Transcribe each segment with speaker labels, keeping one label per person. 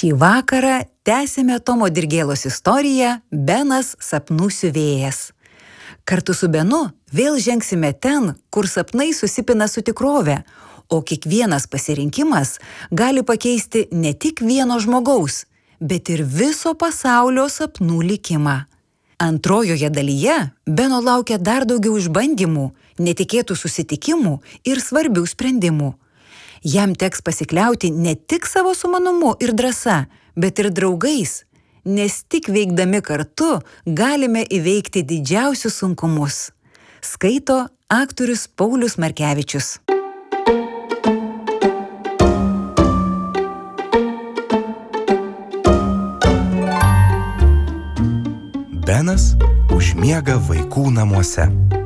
Speaker 1: Šį vakarą tęsime Tomo Dirgėlos istoriją Benas sapnų siuvėjas. Kartu su Benu vėl žengsime ten, kur sapnai susipina su tikrove, o kiekvienas pasirinkimas gali pakeisti ne tik vieno žmogaus, bet ir viso pasaulio sapnų likimą. Antrojoje dalyje Beno laukia dar daugiau išbandymų, netikėtų susitikimų ir svarbių sprendimų. Jam teks pasikliauti ne tik savo sumanumu ir drąsa, bet ir draugais, nes tik veikdami kartu galime įveikti didžiausius sunkumus. Skaito aktorius Paulius Markevičius.
Speaker 2: Benas užmiega vaikų namuose.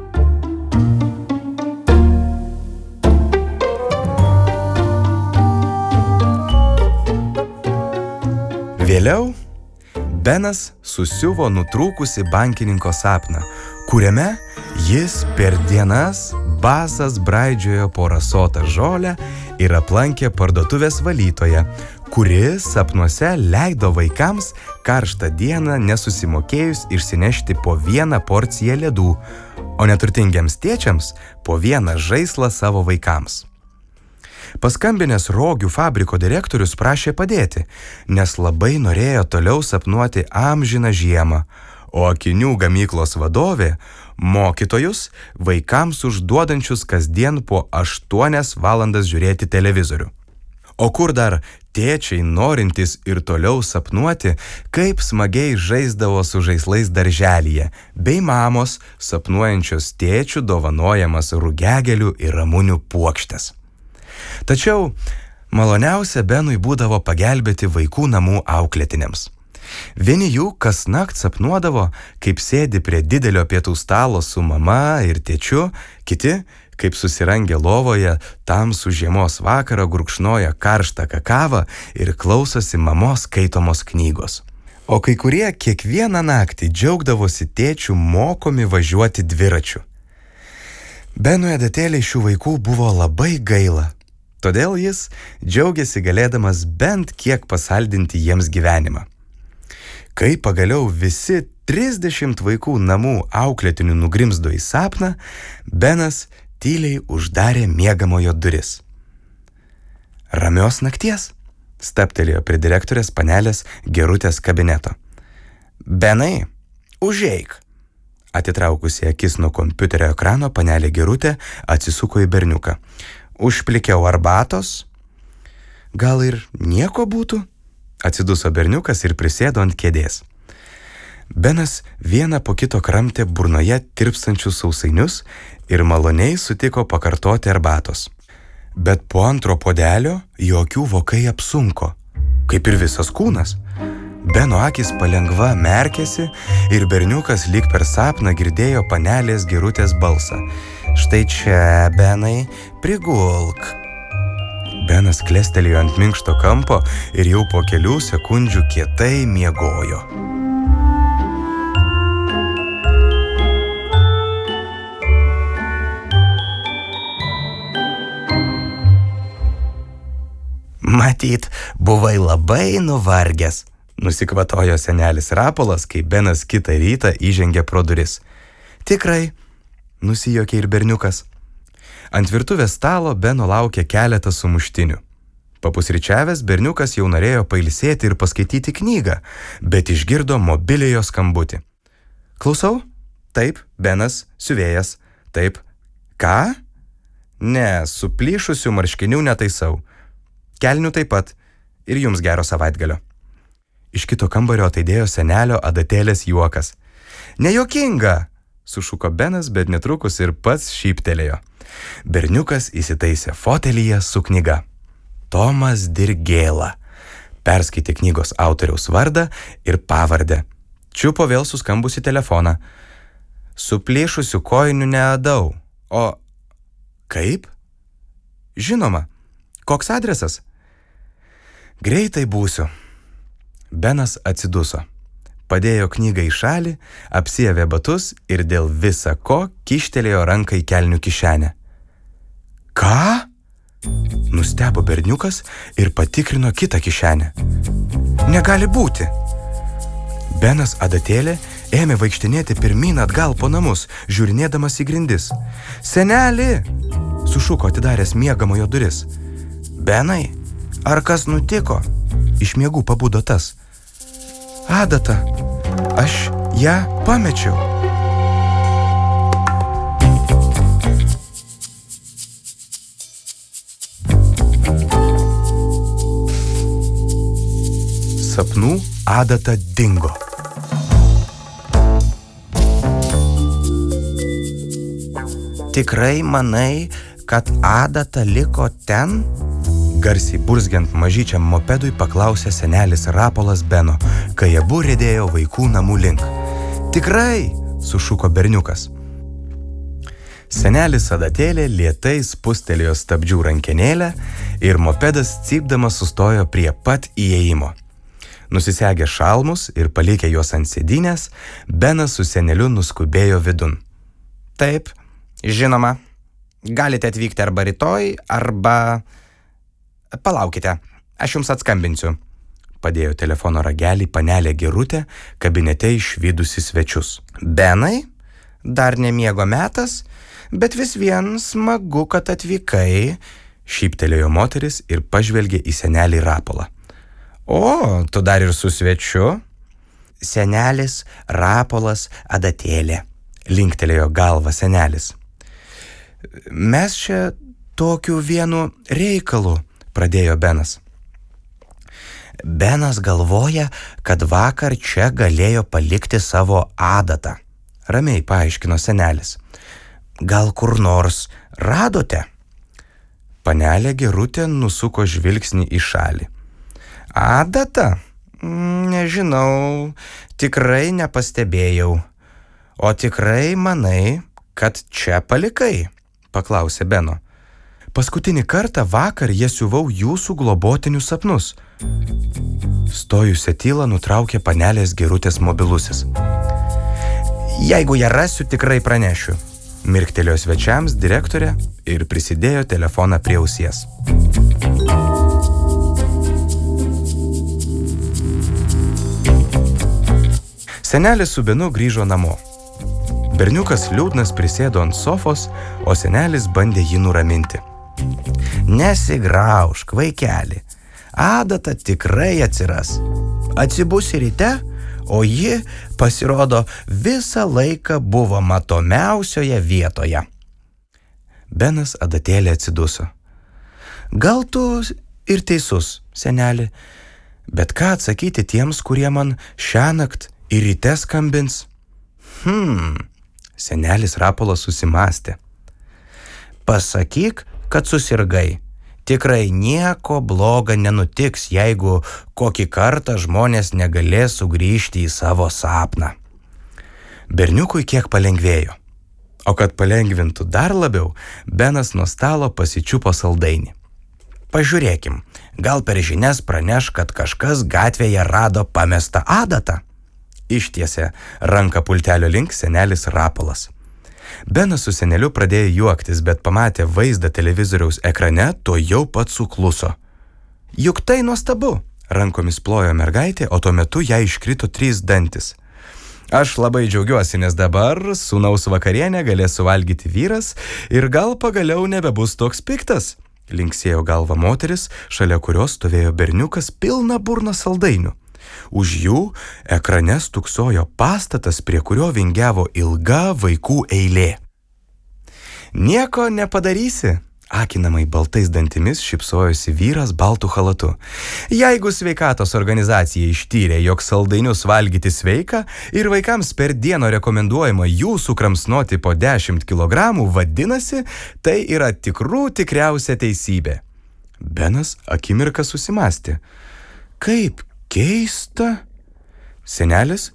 Speaker 2: Vėliau Benas susiuvo nutrūkusi bankininko sapną, kuriame jis per dienas basas braidžiojo po rasotą žolę ir aplankė parduotuvės valytoją, kuri sapnuose leido vaikams karštą dieną nesusimokėjus išsinešti po vieną porciją ledų, o neturtingiems tėčiams po vieną žaislą savo vaikams. Paskambinęs rogių fabriko direktorius prašė padėti, nes labai norėjo toliau sapnuoti amžiną žiemą, o akinių gamyklos vadovė mokytojus vaikams užduodančius kasdien po 8 valandas žiūrėti televizorių. O kur dar tėčiai norintys ir toliau sapnuoti, kaip smagiai žaisdavo su žaislais darželyje, bei mamos sapnuojančios tėčių dovanojamas rugiagėlių ir ramunių puokštes. Tačiau maloniausia Benui būdavo pagelbėti vaikų namų auklėtiniams. Vieni jų kasnakt sapnuodavo, kaip sėdi prie didelio pietų stalo su mama ir tėčiu, kiti, kaip susirangę lovoje, tamsų žiemos vakarą gurkšnoja karštą kakavą ir klausosi mamos skaitomos knygos. O kai kurie kiekvieną naktį džiaugdavosi tėčių mokomi važiuoti dviračiu. Benui adatėliai šių vaikų buvo labai gaila. Todėl jis džiaugiasi galėdamas bent kiek pasaldinti jiems gyvenimą. Kai pagaliau visi 30 vaikų namų auklėtinių nugrimzdo į sapną, Benas tyliai uždarė miegamojo duris. Ramios nakties, stabtelėjo prie direktorės panelės Gerutės kabineto. Benai, užeik. Atitraukusi akis nuo kompiuterio ekrano, panelė Gerutė atsisuko į berniuką. Užplikiau arbatos? Gal ir nieko būtų? Atsiduso berniukas ir prisėdo ant kėdės. Benas vieną po kito kramtė burnoje tirpstančius sausainius ir maloniai sutiko pakartoti arbatos. Bet po antro puodelio jo akių vokai apsunko, kaip ir visas kūnas. Beno akys palengva merkėsi ir berniukas lyg per sapną girdėjo panelės Gerutės balsą. Štai čia, Benai, prigulk. Benas klestelėjo ant minkšto kampo ir jau po kelių sekundžių kietai miegojo. Matyt, buvai labai nuvargęs, nusikvatojo senelis Rapolas, kai Benas kitą rytą įžengė pro duris. Tikrai, nusijuokė ir berniukas. Ant virtuvės stalo Beno laukė keletas sumuštinių. Papusryčiavęs berniukas jau norėjo pailsėti ir paskaityti knygą, bet išgirdo mobiliojo skambutį. Klausau? Taip, Benas, siuvėjas. Taip. Ką? Ne, suplyšusių marškinių netaisau. Kelnių taip pat. Ir jums gero savaitgalio. Iš kito kambario ataidėjo senelio adatėlės juokas. Nejuokinga! Sušuko Benas, bet netrukus ir pats šyptelėjo. Berniukas įsitaisė fotelyje su knyga. Tomas Dirgėla. Perskaitė knygos autoriaus vardą ir pavardę. Čiupo vėl suskambusi telefoną. Suplyšusių kojinių neadau. O kaip? Žinoma. Koks adresas? Greitai būsiu. Benas atsiduso. Padėjo knygą į šalį, apsiavė batus ir dėl visa ko kištelėjo ranką į kelnių kišenę. Ką? Nustebo berniukas ir patikrino kitą kišenę. Negali būti. Benas adatėlė ėmė vaikštinėti pirmyn atgal po namus, žiūrinėdamas į grindis. Seneli! Sušuko atidaręs miegamojo duris. Benai, ar kas nutiko? Iš miegų pabudo tas. Adata, aš ją pamečiau. Sapnų adata dingo. Tikrai manai, kad adata liko ten? Garsiai burzgiant mažyčiam mopedui paklausė senelis Rapolas Beno, kai abu riedėjo vaikų namų link. Tikrai, sušuko berniukas. Senelis adatėlė lėtai spustelėjo stabdžių rankenėlę ir mopedas cypdamas sustojo prie pat įėjimo. Nusisegė šalmus ir palikę juos ant sėdynės, Benas su seneliu nuskubėjo vidun. Taip, žinoma, galite atvykti arba rytoj, arba... Palaukite, aš jums atskambinsiu. Padėjo telefono ragelį panelė Gerutė, kabinete išvydusi svečius. Benai, dar nemiego metas, bet vis vien smagu, kad atvykai, šyptelėjo moteris ir pažvelgė į senelį Rapolą. O, tu dar ir su svečiu? Senelis Rapolas adatėlė, linktelėjo galvą senelis. Mes čia tokiu vienu reikalu, pradėjo Benas. Benas galvoja, kad vakar čia galėjo palikti savo adatą, ramiai paaiškino senelis. Gal kur nors radote? Panelė Gerutė nusuko žvilgsnį į šalį. Adata? Nežinau, tikrai nepastebėjau. O tikrai manai, kad čia palikai? Paklausė Beno. Paskutinį kartą vakar jie siuvau jūsų globotinius sapnus. Stojusią tylą nutraukė panelės Gerutės mobilusis. Jeigu ją rasiu, tikrai pranešiu. Mirktelėjo svečiams direktorė ir prisidėjo telefoną prie ausies. Senelis su Benu grįžo namo. Berniukas liūdnas prisėdo ant sofos, o senelis bandė jį nuraminti. Nesigraužk, vaikeli, adata tikrai atsiras. Atsibusi ryte, o ji, pasirodo, visą laiką buvo matomiausioje vietoje. Benas adatėlė atsiduso. Gal tu ir teisus, seneli, bet ką atsakyti tiems, kurie man šiąnakt ir ryte skambins? Senelis Rapolas susimastė. Pasakyk, kad susirgai. Tikrai nieko bloga nenutiks, jeigu kokį kartą žmonės negalės sugrįžti į savo sapną. Berniukui kiek palengvėjo. O kad palengvintų dar labiau, Benas nuo stalo pasičiupo saldainį. Pažiūrėkim, gal per žinias praneš, kad kažkas gatvėje rado pamestą adatą? Ištiesė ranką pultelio link senelis Rapolas. Benas su seneliu pradėjo juoktis, bet pamatė vaizdą televizoriaus ekrane, to jau pat sukluso. Juk tai nuostabu, rankomis plojo mergaitė, o tuo metu jai iškrito 3 dantis. Aš labai džiaugiuosi, nes dabar sūnaus vakarienę galės suvalgyti vyras ir gal pagaliau nebebus toks piktas. Linksėjo galva moteris, šalia kurios stovėjo berniukas pilna burna saldainių. Už jų ekrane stūksojo pastatas, prie kurio vingiavo ilga vaikų eilė. Nieko nepadarysi, akinamai baltais dantimis šypsojosi vyras baltu chalatu. Jeigu sveikatos organizacija ištyrė, jog saldainius valgyti sveika ir vaikams per dieną rekomenduojama jų sukramsnoti po 10 kilogramų, vadinasi, tai yra tikriausia teisybė. Benas akimirką susimastė. Kaip keista. Senelis